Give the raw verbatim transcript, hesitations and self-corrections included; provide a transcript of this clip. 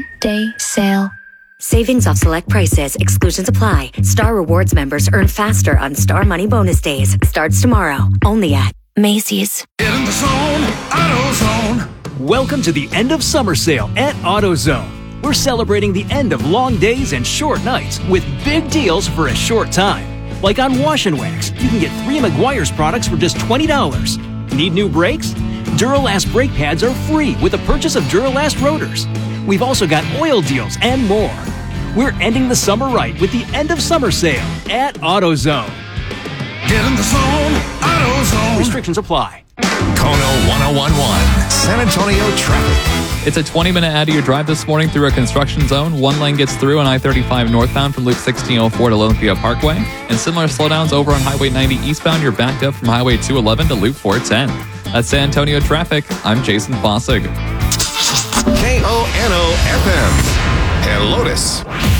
Day sale. Savings off select prices. Exclusions apply. Star Rewards members earn faster on Star Money Bonus Days. Starts tomorrow. Only at Macy's. Get in the zone. AutoZone. Welcome to the end of summer sale at AutoZone. We're celebrating the end of long days and short nights with big deals for a short time. Like on Wash and Wax, you can get three Meguiar's products for just twenty dollars. Need new brakes? Duralast brake pads are free with the purchase of Duralast rotors. We've also got oil deals and more. We're ending the summer right with the end of summer sale at AutoZone. Get in the zone. AutoZone. Restrictions apply. Kono one oh one one. San Antonio traffic. It's a twenty-minute out of your drive this morning through a construction zone. One lane gets through on I thirty-five northbound from Loop sixteen oh four to Olympia Parkway. And similar slowdowns over on Highway ninety eastbound. You're backed up from Highway two eleven to Loop four ten. That's San Antonio traffic. I'm Jason Fossig. K O N O F M and Lotus.